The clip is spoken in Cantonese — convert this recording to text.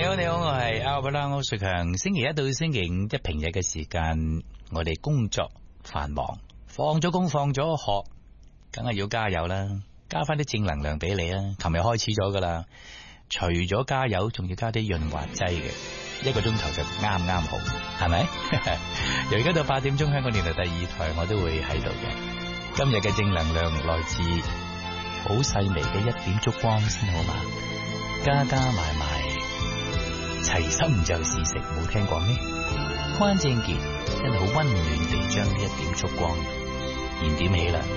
你好，我係阿伯拉歐瑞強。星期一到星期五，即係平日嘅時間，我哋工作繁忙，放咗工放咗學，梗係要加油啦，加翻啲正能量俾你啊！琴日開始咗噶啦，除咗加油，仲要加啲潤滑劑嘅，1個鐘頭就啱啱好，係咪？由而家到8點鐘，香港電台第2台我都會喺度嘅。今日嘅正能量來自好細微嘅一點燭光先好嘛，加加埋埋齊心就是食，冇聽過咩？關正傑真係好溫暖地將呢一點燭光燃點起啦。